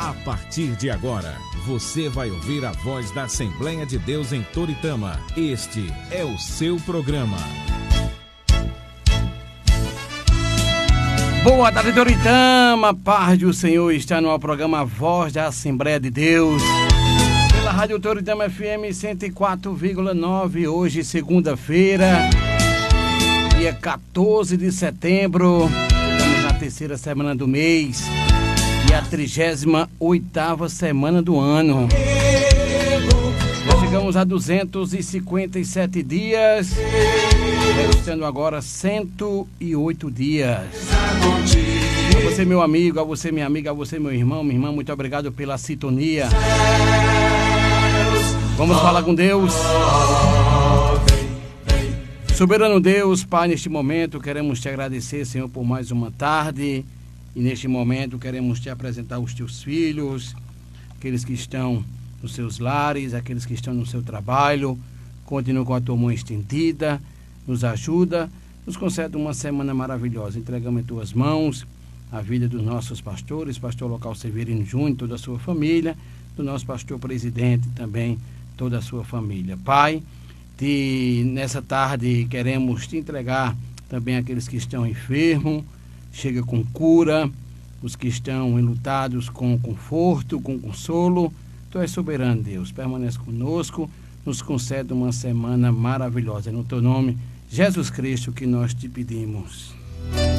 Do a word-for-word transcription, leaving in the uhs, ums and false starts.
A partir de agora, você vai ouvir a voz da Assembleia de Deus em Toritama. Este é o seu programa. Boa tarde, Toritama. Paz do Senhor, está no programa Voz da Assembleia de Deus. Pela Rádio Toritama F M cento e quatro vírgula nove, hoje segunda-feira, dia quatorze de setembro. Estamos na terceira semana do mês e a trigésima oitava semana do ano. Já chegamos a duzentos e cinquenta e sete dias, estando agora cento e oito dias. A você, meu amigo, a você, minha amiga, a você, meu irmão, minha irmã, muito obrigado pela sintonia. Vamos falar com Deus. Soberano Deus, Pai, neste momento queremos te agradecer, Senhor, por mais uma tarde. E neste momento queremos te apresentar os teus filhos, aqueles que estão nos seus lares, aqueles que estão no seu trabalho. Continua com a tua mão estendida, nos ajuda, nos concede uma semana maravilhosa. Entregamos em tuas mãos a vida dos nossos pastores, pastor local Severino Júnior, toda a sua família, do nosso pastor presidente também, toda a sua família. Pai, te, nessa tarde queremos te entregar também aqueles que estão enfermos, chega com cura, os que estão enlutados com conforto, com consolo. Tu és soberano, Deus, permanece conosco, nos concede uma semana maravilhosa. É no teu nome, Jesus Cristo, que nós te pedimos.